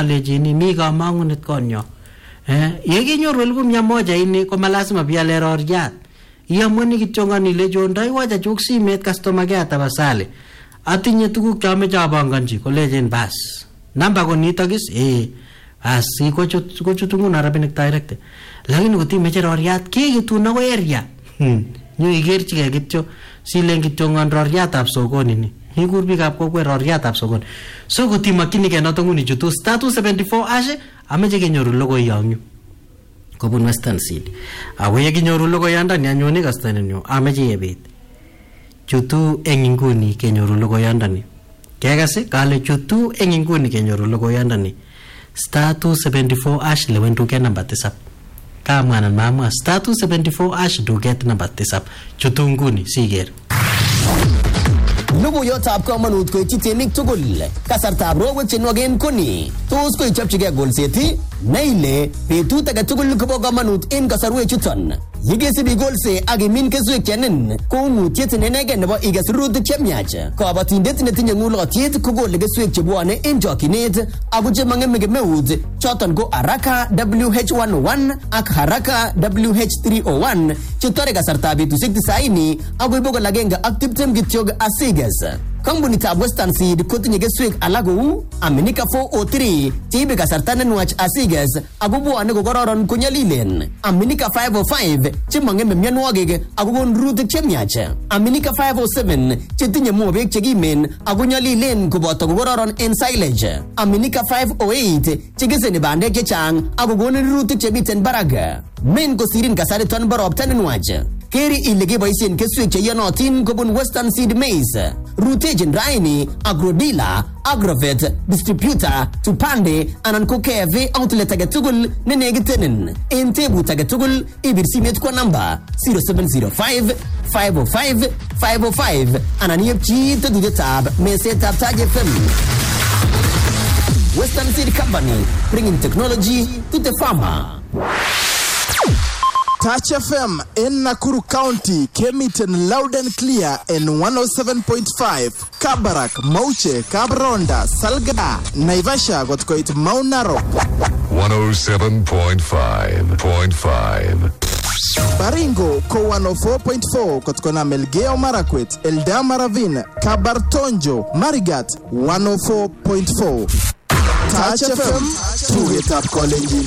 alejini mi kamangunet konyo. Yekinyoru 1,100 ini ko malasima biale roriat. Iyamwani kityongan ile jondai wacha chuk simet customer care tapasali. Atinye tuguk chameche abanganchi kolejen bas. Namba ko nitok is asi kochut nguna rabinik direct. Lakini kotimeche roriat kekitun ako area. Nyo ikerchigei kityo silen kityongan roriatab sokoni ni. Ikur biikab kokwet roriatab sokoni. So kotimakchinigei notok nguni chutu *274# ameche kenyoru logoiyonyu kobun Western Seed. Ako yekinyoru logoiyandani anyone kastanenyu ameche yebet. Chutu eng inguni kenyoru logoiyandani. Kekase kale chutu eng inguni kenyoru logoiyandani. *274# lewen duket namba 7. Kamwanan mamwa *274# duket namba 7. Chutu nguni siker. Logoiyotab komonut koityi temik tugul. Kasartab rowek chenwogen koni. Tos koichopchigei golset ne ile betut age tugul kobo komonut en kasarwek chuton. Yekesibi golse ak imin keswek chenin ko ung'utiet nenegen nebo iges rurutik chemiach. Kabatindet netinye ng'ulotyet kokole keswek chebwone en chokyinet ako chemang'eme kemeut choton ko Haraka WH101 ak Haraka WH301 chetore kasartab betusiek 90 akoi 120 kityok asiges. Kampunitab Western Seed kotinye keswek alak kou Aminika 403 cheibe kasarta nenwach asiges ako bwone kokororon konyolilen. Aminika 505 chemang'eme mionwogik ako kon rurutik chemiach. Aminika 507 chetinye mobek chekimen ako nyolilen koboto kokororon en silage. Aminika 508 chekeseni bandek chechang ako konin rurutik chemiten barak. Men kosirin kasariton bo ropta nenwach. Keri ile keboisien keswek cheyonotin kobun Western Seed Maize. Rutechin raini Agrodila, Agrovet, Distributor, Tupande anan ko KFA outlet age tugul nenekitenin. En tebut age tugul ibir simet kwa namba 0705 505 505 anan yepchi tetutetab mesetab Taj FM. Western Seed Company, bringing technology to the farmer. Touch FM in Nakuru County came it in loud and clear in 107.5. Kabarak, Mauche, Kabronda, Salga, Naivasha got quite Mount Narok. 107.5. Baringo ko 104.4 kotkona Melgeo Marakwet, Eldama Ravine, Kabartonjo, Marigat 104.4. Touch FM, to up calling.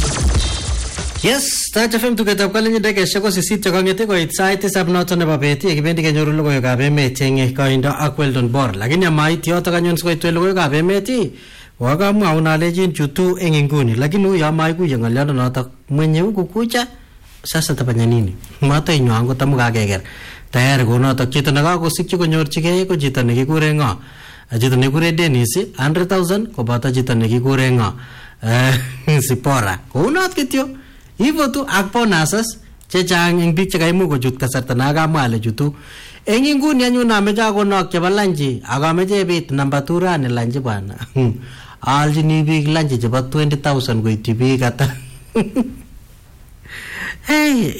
Yes, Touch FM tugetab kalenjin dakikaishek ko 8 chekong'ete koit sait 7 noton nebo bet yekibendi kenyoru logoiwekab emet eng koindo ak Weldon Bor. Lakini amait yotok anyun sikoitwe logoiwekab emet wakamwaun alejin chutu eng inguni. Lakini huyo amaikuye ng'olyondo notok mwenye huku kucha sasa tapanya nini? Matoi nywang ko tamu kakeker. Tayari konotok chito nekakosikyi konyorchigei ko chito nekikure ng'o? Chito nekikure Dennis 100,000 koboto chito nekikure ng'o? Sipora. Kounot kityo. Hivyo tu ak bonusas chechang eng biik chekaimuch kochut kasarta nakamwa ale chutu. Eng inguni anyun ameche akonok chebo lanchi akameche bit namba 2 rani lanchi bwana. Aljini biik lanchi chebo 20,000 koityi biik ata. Hey.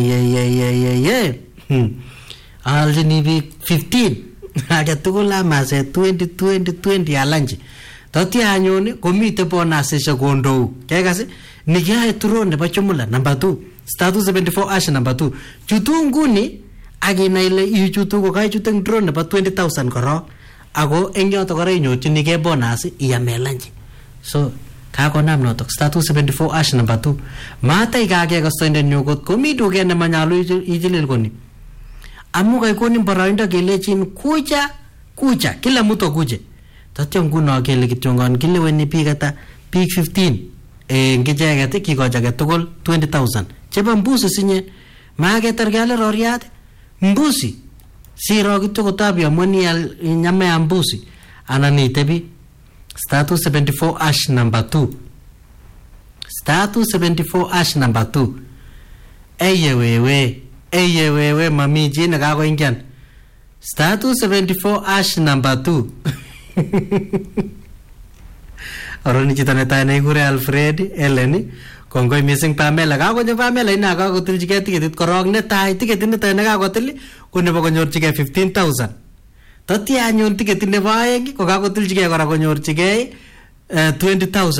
Aljini biik 15. Age tugul amase 20 ya lanchi. Tati anyun komite bonusishek kondou. Kekase nikiae turon nebo chumula number 2 *274# number 2 chutu nguni akina ile ichutu ko kaichute eng drone nebo 20,000 korok ako eng yoto kora inyorchinigei bonus iyame lunch. So kakonam notok *274# number 2 matai kake kastoindet nyu kot komi duket nemanyalu ichilil koni amu kaikonin boroindo kelechin kucha kila mtu kuje tatyo nguno kele kityongon kileweni biik ata biik 15 ngicheket kikoch age tugul 20,000 chebo mbusi sinye maketar kele roriat mbusi siro kityo kotabia mwani nyama ya mbusi ananitebi *274# number 2 *274# number 2 eye wewe mami jina kako ingian *274# number 2 Aroni chito netai nekikure Alfred Eleni kongoi missing Pamela kakonyo Pamela ina kakotilchigei tiketit korok netai tiketit netai nekakotil ko nebo konyorchigei 15,000 tatya anyun tiketit nebo aeng ko kakotilchigei kora konyorchigei 20,000